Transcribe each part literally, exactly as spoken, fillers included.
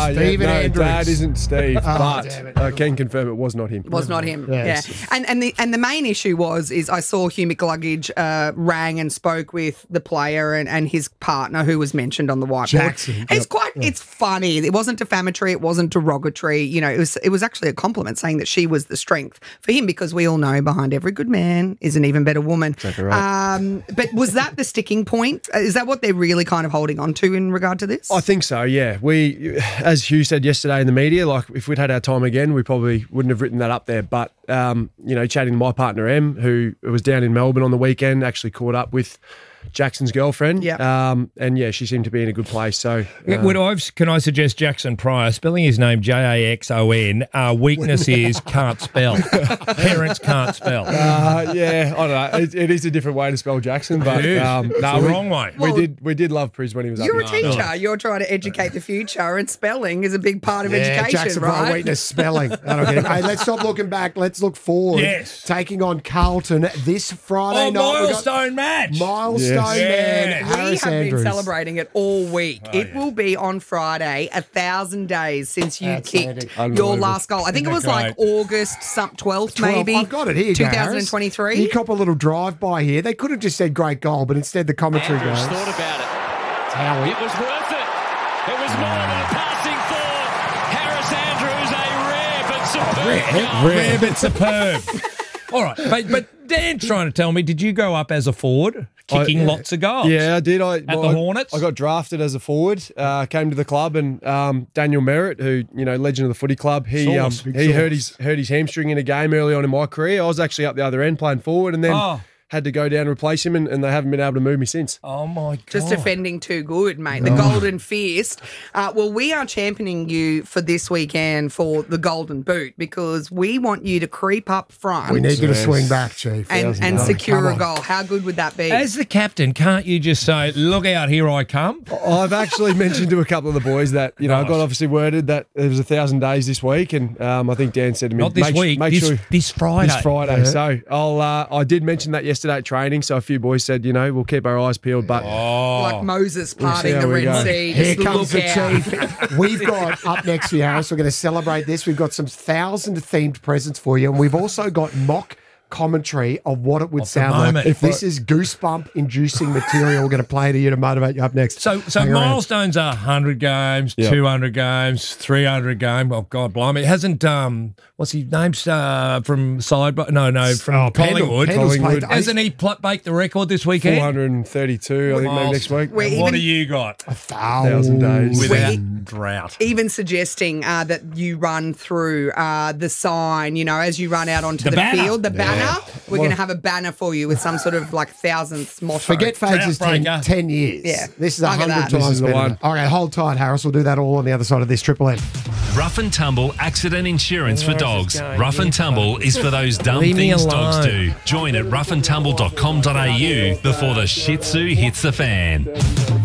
Stephen no, Andrews. Dad isn't Steve, Oh, but damn it. I can confirm it was not him. It was not him. Yes. Yeah. And and the and the main issue was is I saw Hugh McLuggage uh, rang and spoke with the player and, and his partner who was mentioned on the whiteboard. Jackson. It's Yep. quite it's funny. It wasn't defamatory, it wasn't derogatory. You know, it was it was actually a compliment saying that she was the strength for him, because we all know behind every good man is an even better woman. Exactly right. Um, but was that the sticking point? Is that what they're really kind of holding on to in regard to this? I think so, yeah. We, as Hugh said yesterday in the media, like if we'd had our time again, we probably wouldn't have written that up there. But, um, you know, chatting to my partner, Em, who was down in Melbourne on the weekend, actually caught up with Jackson's girlfriend. Yep. Um, and, yeah, she seemed to be in a good place. So, Yeah, uh, Would I, can I suggest Jackson Pryor, spelling his name J A X O N, uh, weakness is can't spell. Parents can't spell. uh, yeah, I don't know. It, it is a different way to spell Jackson, but It is. um, It's no, the we, wrong way. We Well, did we did love Pris when he was You're a up. teacher. You're trying to educate the future, and spelling is a big part of Yeah, education, Jackson Pryor, right? weakness, spelling. I don't get it. Hey, let's stop looking back. Let's look forward. Yes. Taking on Carlton this Friday Oh, night. We've got milestone match. Milestone Yes. man, Yeah. We Harris have Andrews. been celebrating it all week. Oh, it yeah. will be on Friday, a thousand days since you Outstanding. kicked your Unbelievable. last goal. I think it Isn't was that like great? August some twelfth, twelve. maybe. I've got it here, Joe Harris. twenty twenty-three. You cop a little drive-by here. They could have just said great goal, but instead the commentary Andrews goes. thought about it. Howie. It was worth it. It was more than a passing for Harris Andrews, a rare but superb goal. Rare but superb. All right, but, but Dan's trying to tell me, did you go up as a forward, kicking I- lots of goals? Yeah, I did. I, At the I- Hornets? I got drafted as a forward, uh, came to the club, and um, Daniel Merritt, who, you know, legend of the footy club, he um, Sauce, he big hurt sauce. his hurt his hamstring in a game early on in my career. I was actually up the other end playing forward, and then Oh. had to go down and replace him, and, and they haven't been able to move me since. Oh, my God. Just defending too good, mate. The Golden Fist. Uh, well, we are championing you for this weekend for the Golden Boot, because we want you to creep up front We need you to Yes. swing back, Chief. and, and Come secure a on. goal. How good would that be? As the captain, can't you just say, look out, here I come? I've actually mentioned to a couple of the boys that, you know, I got Nice. obviously worded that there was a thousand days this week, and um, I think Dan said to me, Not this make, week, make this, sure this Friday. this Friday. Yeah. So I'll uh, I did mention that yesterday at training. So a few boys said, you know, we'll keep our eyes peeled, but Oh. like Moses We'll see parting how the we Red go. Sea. Here Just comes look the out. chief. We've got up next for you, Harris. We're going to celebrate this. We've got some thousand themed presents for you, and we've also got mock commentary of what it would Of the sound like moment. if this is goosebump inducing material. We're going to play to you to motivate you up next. So, so Hang around. milestones are one hundred games, Yeah. two hundred games, three hundred games. Oh, God, blimey. It hasn't, um, what's his name uh, from Side? No, no, from Oh, Pendle. Collingwood. Pendle's Collingwood. played Hasn't he pl- baked the record this four weekend? hundred thirty-two, I think, maybe next week. We're And what even- do you got? Thousand days. Without We- drought. Even suggesting uh, that you run through uh, the sign, you know, as you run out onto The the, banner. field, the banner. We're Well- going to have a banner for you with some sort of like thousandth motto. Forget phases ten, Troutbreaker. ten years. Yeah. This is a Look at hundred that. times This is the better. one. All right, hold tight, Harris. We'll do that all on the other side of this Triple M. Rough and Tumble Accident Insurance for Where is Dogs. this going? Rough and Tumble is for those dumb Leave me things dogs alone. do. Join at rough and tumble dot com dot a u before the Shih Tzu hits the fan. Show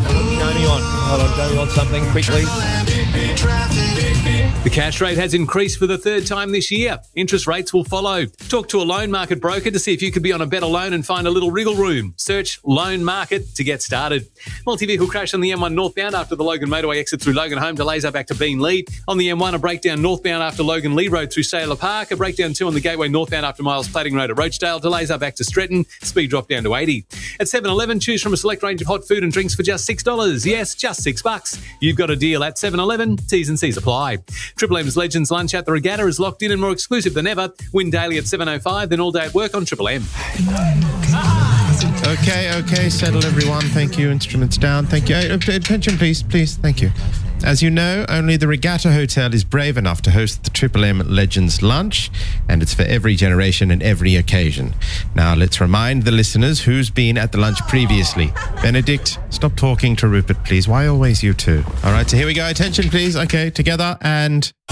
me on. Hold on, show me on something quickly. The cash rate has increased for the third time this year. Interest rates will follow. Talk to a loan market broker to see if you could be on a better loan and find a little wriggle room. Search Loan Market to get started. Multi-vehicle crash on the M one northbound after the Logan motorway exit through Logan Home delays are back to Bean Lee. On the M one, a breakdown northbound after Logan Lee Road through Sailor Park. A breakdown two on the Gateway northbound after Miles Plating Road at Roachdale. Delays are back to Stretton. Speed drop down to eighty. At seven eleven, choose from a select range of hot food and drinks for just six dollars. Yes, just six bucks. You've got a deal at seven eleven. T's and C's apply. Triple M's Legends Lunch at the Regatta is locked in and more exclusive than ever. Win daily at seven oh five, then all day at work on Triple M. Okay, okay, settle everyone. Thank you. Instruments down. Thank you. Uh, Attention, please, please. Thank you. As you know, only the Regatta Hotel is brave enough to host the Triple M Legends Lunch, and it's for every generation and every occasion. Now, let's remind the listeners who's been at the lunch previously. Benedict, stop talking to Rupert, please. Why always you two? All right, so here we go. Attention, please. Okay, together and...